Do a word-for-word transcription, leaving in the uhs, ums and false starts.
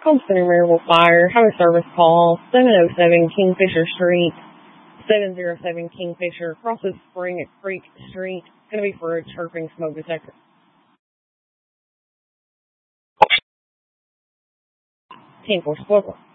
Home Center Maryville Fire. Have a service call, seven oh seven Kingfisher Street, seven oh seven Kingfisher, crosses Spring Creek Street. It's going to be for a chirping smoke detector. ten four,